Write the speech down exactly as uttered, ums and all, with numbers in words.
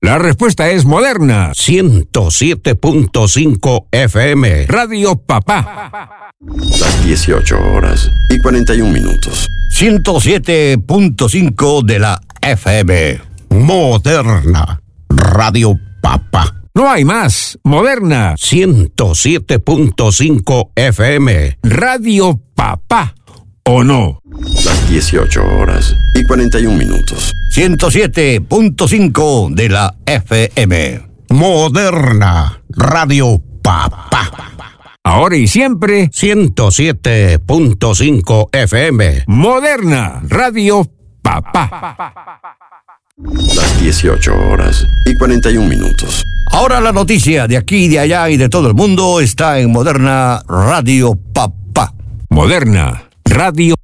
La respuesta es Moderna. ciento siete punto cinco F M. Radio Papá. Las dieciocho horas y cuarenta y un minutos. ciento siete punto cinco de la F M. Moderna. Radio Papá. No hay más. Moderna. ciento siete punto cinco F M. Radio Papá. ¿O no? Las dieciocho horas y cuarenta y un minutos. ciento siete punto cinco de la F M. Moderna. Radio Papá. Ahora y siempre, ciento siete punto cinco F M. Moderna. Radio Papá. Las dieciocho horas y cuarenta y un minutos. Ahora la noticia de aquí, de allá y de todo el mundo está en Moderna Radio Papá. Moderna. Radio